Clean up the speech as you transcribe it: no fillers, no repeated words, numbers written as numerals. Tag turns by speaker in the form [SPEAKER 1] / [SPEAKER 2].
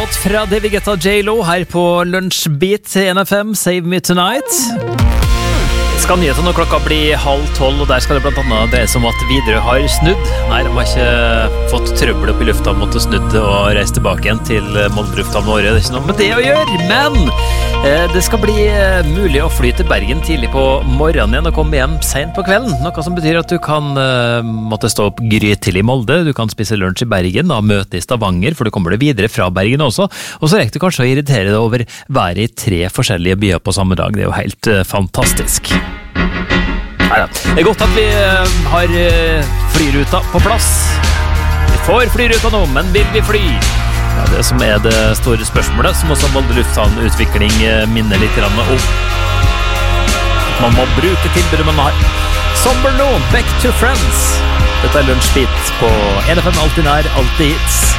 [SPEAKER 1] låt fra David Guetta og J.Lo her på Lunsjbeat til NFM, Save Me Tonight. Skal nyheten når klokka blir 11:30, og der skal det blant annet dreie seg om at Widerøe har snudd. Nei, de har ikke fått trøbbel opp i lufta, måtte snudd og reise tilbake igjen til Molde lufthavn Åre. Det er ikke noe med det å gjøre, men det skal bli mulig å fly til Bergen tidlig på morgenen igjen og komme hjem sent på kvelden, noe som betyr at du kan måtte stå opp grytidlig i Molde, du kan spise lunsj i Bergen, da møte i Stavanger, for du kommer deg videre fra Bergen også, og så rekker du kanskje å irritere deg over været i 3 forskjellige byer på samme dag. Det er jo helt fantastisk. Neida. Det er godt at vi har flyruta på plass. Vi får flyruta nå, men vil vi fly? Ja, det som er det store spørsmålet, som også Molde lufthavn-utvikling minner litt om. Man må bruke tilbudet man har. Sommer nå, Back to Friends. Dette er Lunsjbeat på NFM, alltid nær, alltid hits.